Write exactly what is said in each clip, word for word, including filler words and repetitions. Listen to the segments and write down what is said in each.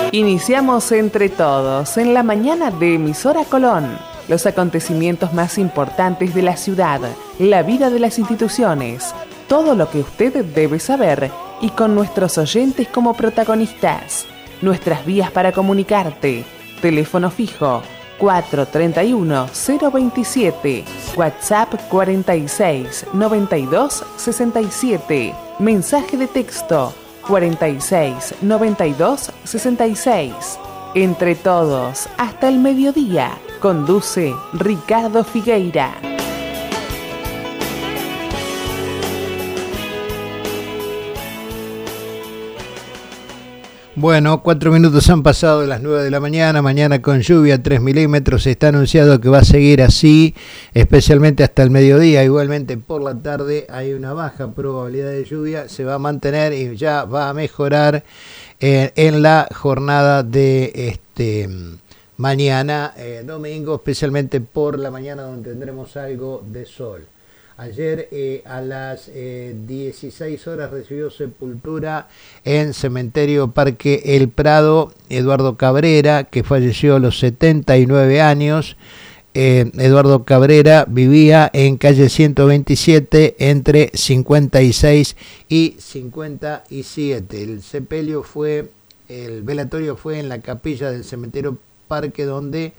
Iniciamos entre todos en la mañana de Emisora Colón. Los acontecimientos más importantes de la ciudad, la vida de las instituciones, todo lo que usted debe saber y con nuestros oyentes como protagonistas. Nuestras vías para comunicarte. Teléfono fijo cuatro treinta y uno cero veintisiete, WhatsApp cuarenta y seis noventa y dos sesenta y siete, mensaje de texto cuarenta y seis noventa y dos sesenta y seis. Entre todos, hasta el mediodía, conduce Ricardo Figueira. Bueno, cuatro minutos han pasado de las nueve de la mañana, mañana con lluvia, tres milímetros, está anunciado que va a seguir así, especialmente hasta el mediodía, igualmente por la tarde hay una baja probabilidad de lluvia, se va a mantener y ya va a mejorar eh, en la jornada de este mañana, eh, domingo, especialmente por la mañana donde tendremos algo de sol. Ayer eh, a las eh, dieciséis horas recibió sepultura en Cementerio Parque El Prado Eduardo Cabrera, que falleció a los setenta y nueve años. Eh, Eduardo Cabrera vivía en calle ciento veintisiete entre cincuenta y seis y cincuenta y siete. El sepelio fue, el velatorio fue en la capilla del Cementerio Parque donde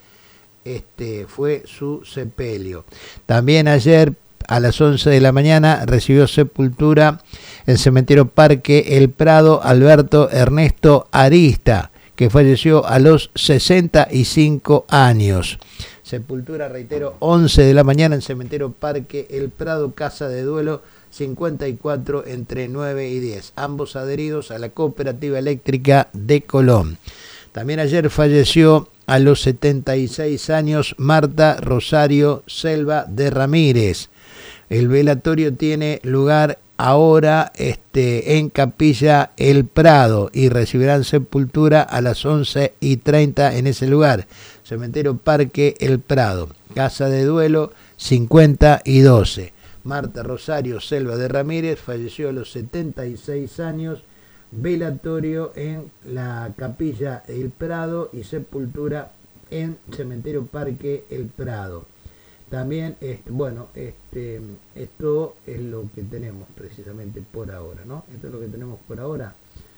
este, fue su sepelio. También ayer a las once de la mañana recibió sepultura en Cementerio Parque El Prado Alberto Ernesto Arista, que falleció a los sesenta y cinco años. Sepultura, reitero, once de la mañana en Cementerio Parque El Prado, Casa de Duelo cincuenta y cuatro entre nueve y diez, ambos adheridos a la Cooperativa Eléctrica de Colón. También ayer falleció a los setenta y seis años Marta Rosario Selva de Ramírez. El velatorio tiene lugar ahora este, en Capilla El Prado y recibirán sepultura a las once y treinta en ese lugar. Cementerio Parque El Prado, Casa de Duelo cincuenta y doce. Marta Rosario Selva de Ramírez falleció a los setenta y seis años. Velatorio en la Capilla El Prado y sepultura en Cementerio Parque El Prado. También, este, bueno, este, esto es lo que tenemos precisamente por ahora, ¿no? Esto es lo que tenemos por ahora.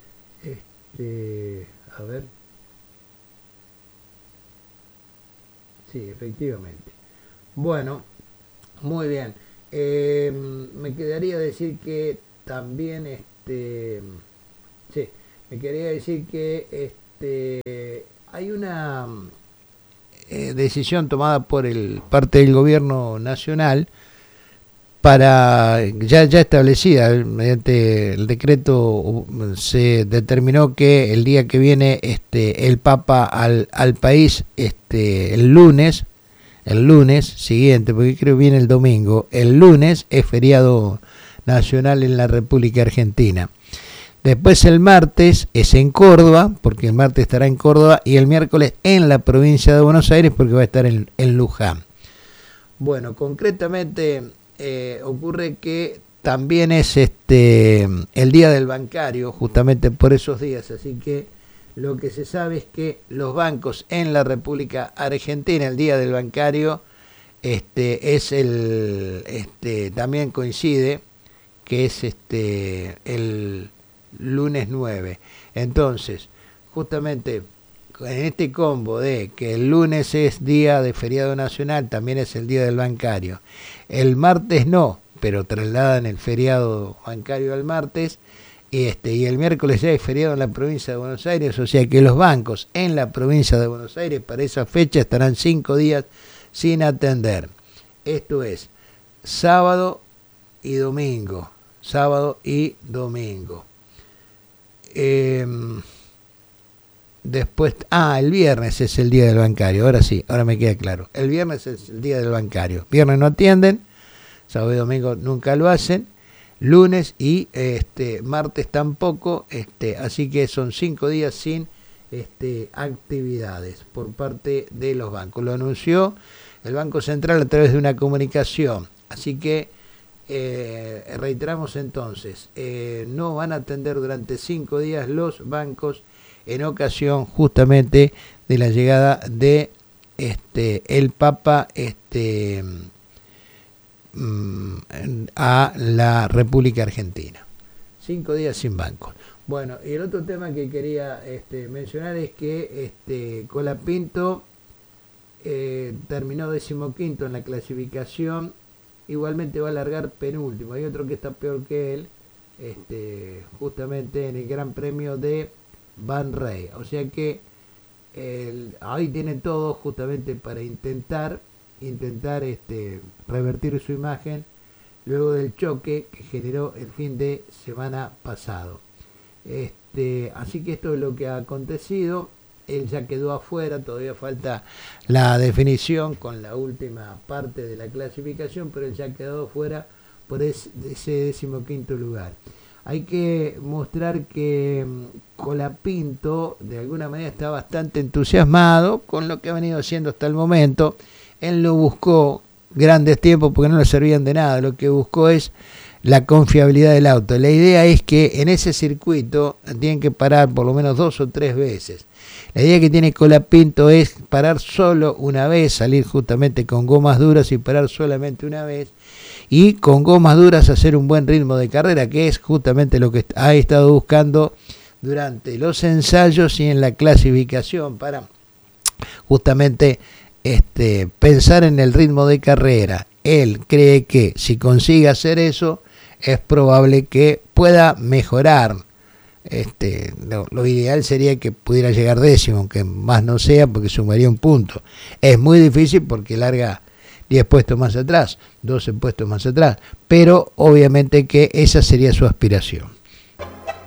Este, a ver. Sí, efectivamente. Bueno, muy bien. Eh, me quedaría decir que también, este, sí, me quedaría decir que este, hay una Eh, decisión tomada por el parte del gobierno nacional para ya ya establecida mediante el decreto. Se determinó que el día que viene este el Papa al, al país este el lunes el lunes siguiente, porque creo que viene el domingo, el lunes es feriado nacional en la República Argentina. Después el martes es en Córdoba, porque el martes estará en Córdoba, y el miércoles en la provincia de Buenos Aires, porque va a estar en, en Luján. Bueno, concretamente eh, ocurre que también es este el Día del Bancario, justamente por esos días, así que lo que se sabe es que los bancos en la República Argentina, el Día del Bancario, este es el este también coincide que es este el lunes nueve. Entonces, justamente en este combo de que el lunes es día de feriado nacional, también es el día del bancario. El martes no, pero trasladan el feriado bancario al martes. Y, este, y el miércoles ya es feriado en la provincia de Buenos Aires, o sea que los bancos en la provincia de Buenos Aires para esa fecha estarán cinco días sin atender. Esto es sábado y domingo. Sábado y domingo. Eh, después, ah, el viernes es el día del bancario, ahora sí, ahora me queda claro. El viernes es el día del bancario. Viernes no atienden, sábado y domingo nunca lo hacen, lunes y este martes tampoco, este, así que son cinco días sin este, actividades por parte de los bancos. Lo anunció el Banco Central a través de una comunicación, así que Eh, reiteramos entonces, eh, no van a atender durante cinco días los bancos en ocasión justamente de la llegada de este el Papa este mm, a la República Argentina. Cinco días sin bancos. Bueno, y el otro tema que quería este, mencionar es que este Colapinto eh, terminó decimoquinto en la clasificación. Igualmente va a largar penúltimo. Hay otro que está peor que él, este, justamente en el Gran Premio de Van Rey. O sea que el, ahí tiene todo justamente para intentar, intentar este, revertir su imagen luego del choque que generó el fin de semana pasado. Este, así que esto es lo que ha acontecido. Él ya quedó afuera, todavía falta la definición con la última parte de la clasificación, pero él ya ha quedado afuera por ese, ese decimoquinto lugar. Hay que mostrar que Colapinto de alguna manera está bastante entusiasmado con lo que ha venido haciendo hasta el momento. Él no buscó grandes tiempos porque no le servían de nada, lo que buscó es la confiabilidad del auto. La idea es que en ese circuito tienen que parar por lo menos dos o tres veces. La idea que tiene Colapinto es parar solo una vez, salir justamente con gomas duras y parar solamente una vez, y con gomas duras hacer un buen ritmo de carrera, que es justamente lo que ha estado buscando durante los ensayos y en la clasificación, para justamente este, pensar en el ritmo de carrera. Él cree que si consigue hacer eso, es probable que pueda mejorar. Este, lo, lo ideal sería que pudiera llegar décimo, aunque más no sea porque sumaría un punto. Es muy difícil porque larga diez puestos más atrás, doce puestos más atrás, pero obviamente que esa sería su aspiración.